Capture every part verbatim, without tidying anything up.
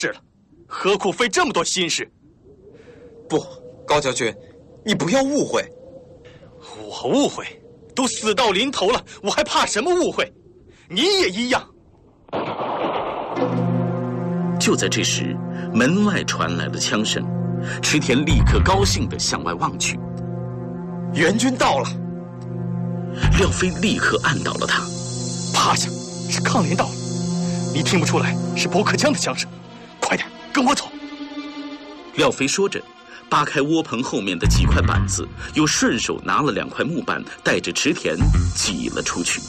是了，何苦费这么多心事？ 不，高将军，你不要误会。 我误会？都死到临头了，我还怕什么误会？你也一样。 就在这时，门外传来了枪声，池田立刻高兴地向外望去。 援军到了！ 廖飞立刻按倒了他。 趴下，是抗联到了。你听不出来是驳壳枪的枪声？快点，跟我走。 廖飞说着，扒开窝棚后面的几块板子，又顺手拿了两块木板，带着池田挤了出去。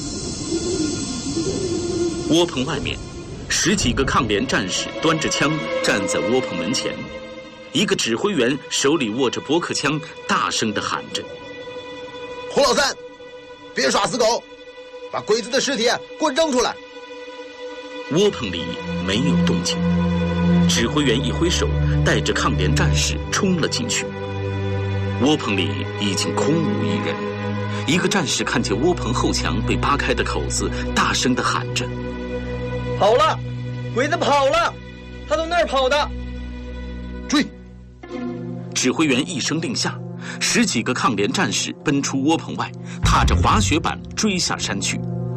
窝棚外面，十几个抗联战士端着枪站在窝棚门前，一个指挥员手里握着驳壳枪，大声地喊着：“ 胡老三，别耍死狗，把鬼子的尸体给我扔出来！” 窝棚里没有动静，指挥员一挥手，带着抗联战士冲了进去。窝棚里已经空无一人。一个战士看见窝棚后墙被扒开的口子，大声地喊着：“ 跑了，鬼子跑了，他从那儿跑的！” 追！ 指挥员一声令下，十几个抗联战士奔出窝棚外，踏着滑雪板追下山去。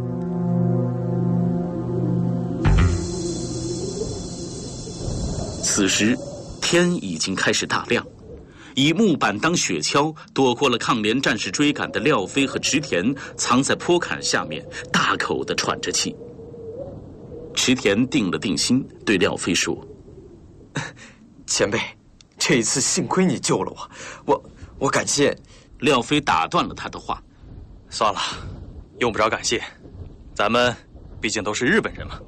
此时，天已经开始大亮。以木板当雪橇，躲过了抗联战士追赶的廖飞和池田，藏在坡坎下面，大口地喘着气。池田定了定心，对廖飞说：“ 前辈，这一次幸亏你救了我，我我感谢。” 廖飞打断了他的话：“ 算了，用不着感谢，咱们毕竟都是日本人嘛。”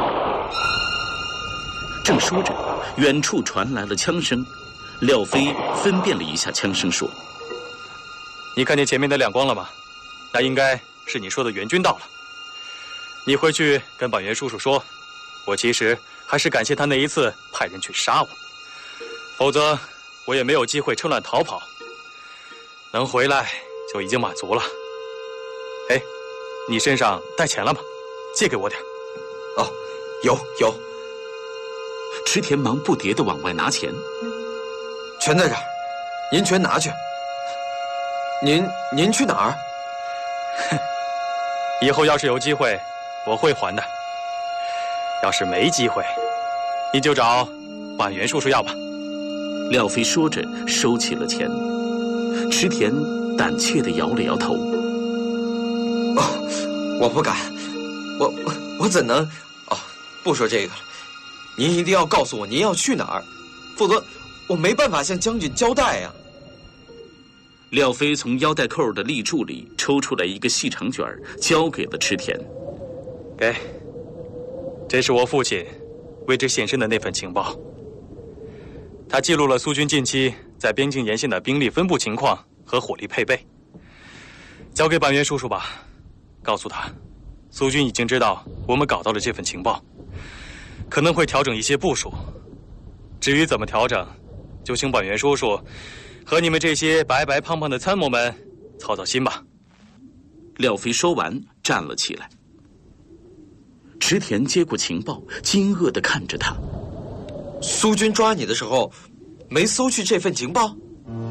正说着，远处传来了枪声。廖飞分辨了一下枪声，说：“ 你看见前面的亮光了吗？那应该是你说的援军到了。你回去跟板垣叔叔说，我其实还是感谢他那一次派人去杀我，否则我也没有机会趁乱逃跑。能回来就已经满足了。哎，你身上带钱了吗？借给我点。”“ 哦，有有。” 池田忙不迭地往外拿钱。 “全在这儿，您全拿去。您您去哪儿？”“ 哼，以后要是有机会，我会还的。要是没机会，你就找板垣叔叔要吧。” 廖飞说着，收起了钱。池田胆怯地摇了摇头：“ 哦，我不敢，我我我怎能……哦，不说这个了。您一定要告诉我您要去哪儿，否则我没办法向将军交代呀。” 廖飞从腰带扣的立柱里抽出来一个细长卷，交给了池田。 “给，这是我父亲为之献身的那份情报。他记录了苏军近期在边境沿线的兵力分布情况和火力配备。交给板垣叔叔吧，告诉他，苏军已经知道我们搞到了这份情报，可能会调整一些部署。至于怎么调整，就请板垣叔叔和你们这些白白胖胖的参谋们操操心吧。” 廖飞说完，站了起来。池田接过情报，惊愕地看着他：“ 苏军抓你的时候，没搜去这份情报？”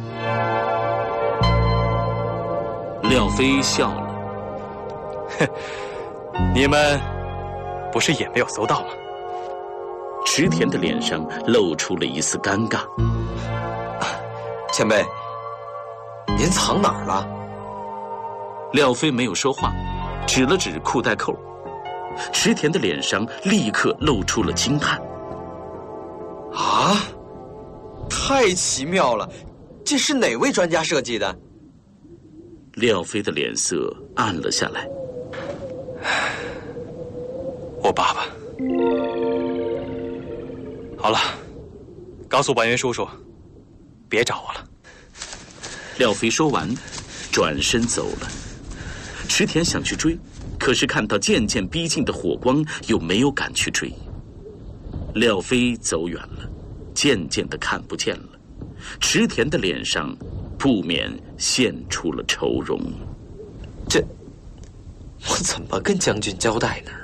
廖飞笑了：“ 哼，你们不是也没有搜到吗？” 池田的脸上露出了一丝尴尬。 “前辈，您藏哪儿了？” 廖飞没有说话，指了指裤带扣。池田的脸上立刻露出了惊叹：“ 啊，太奇妙了！这是哪位专家设计的？” 廖飞的脸色暗了下来。 “我爸爸。好了，告诉板垣叔叔，别找我了。” 廖飞说完，转身走了。池田想去追，可是看到渐渐逼近的火光，又没有敢去追。廖飞走远了，渐渐的看不见了。池田的脸上不免现出了愁容。 这，我怎么跟将军交代呢？